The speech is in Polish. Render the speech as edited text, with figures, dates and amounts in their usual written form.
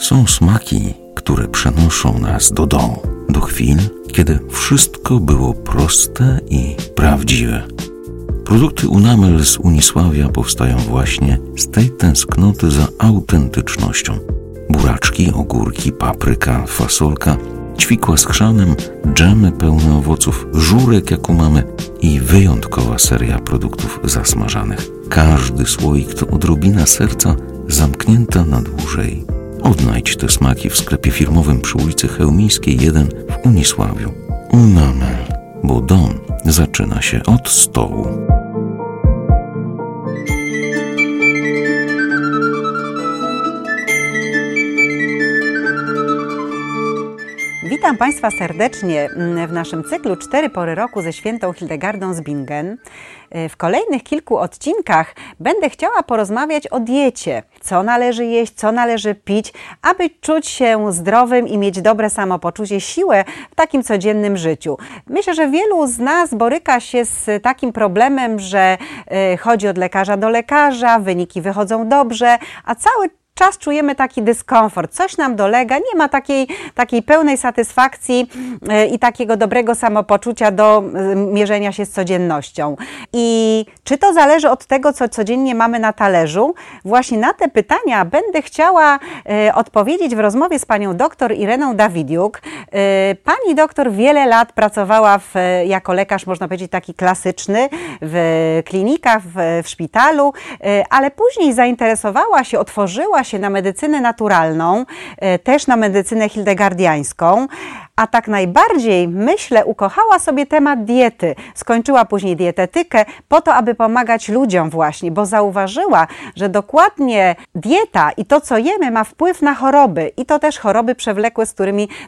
Są smaki, które przenoszą nas do domu, do chwil, kiedy wszystko było proste i prawdziwe. Produkty Unamel z Unisławia powstają właśnie z tej tęsknoty za autentycznością. Buraczki, ogórki, papryka, fasolka, ćwikła z chrzanem, dżemy pełne owoców, żurek jak u mamy i wyjątkowa seria produktów zasmażanych. Każdy słoik to odrobina serca zamknięta na dłużej. Odnajdź te smaki w sklepie firmowym przy ulicy Chełmińskiej 1 w Unisławiu. Unamel, bo dom zaczyna się od stołu. Witam Państwa serdecznie w naszym cyklu 4 pory roku ze świętą Hildegardą z Bingen. W kolejnych kilku odcinkach będę chciała porozmawiać o diecie. Co należy jeść, co należy pić, aby czuć się zdrowym i mieć dobre samopoczucie, siłę w takim codziennym życiu. Myślę, że wielu z nas boryka się z takim problemem, że chodzi od lekarza do lekarza, wyniki wychodzą dobrze, a cały czas czujemy taki dyskomfort, coś nam dolega, nie ma takiej pełnej satysfakcji i takiego dobrego samopoczucia do mierzenia się z codziennością. I czy to zależy od tego, co codziennie mamy na talerzu? Właśnie na te pytania będę chciała odpowiedzieć w rozmowie z panią doktor Ireną Dawidiuk. Pani doktor wiele lat pracowała jako lekarz, można powiedzieć, taki klasyczny w klinikach, w szpitalu, ale później zainteresowała się, otworzyła się na medycynę naturalną, też na medycynę hildegardiańską, a tak najbardziej, myślę, ukochała sobie temat diety. Skończyła później dietetykę po to, aby pomagać ludziom właśnie, bo zauważyła, że dokładnie dieta i to, co jemy, ma wpływ na choroby i to też choroby przewlekłe, z którymi